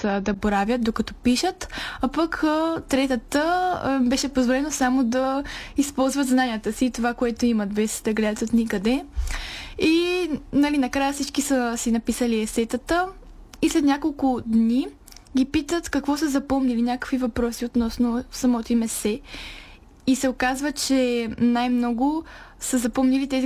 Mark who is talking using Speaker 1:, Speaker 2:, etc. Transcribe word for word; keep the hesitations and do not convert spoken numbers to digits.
Speaker 1: а, да боравят докато пишат, а пък а, третата а, беше позволено само да използват знанията си, това, което имат, без да гледат от никъде. И нали, накрая всички са си написали есетата и след няколко дни ги питат какво са запомнили, някакви въпроси относно самото им есе. И се оказва, че най-много са запомнили тези,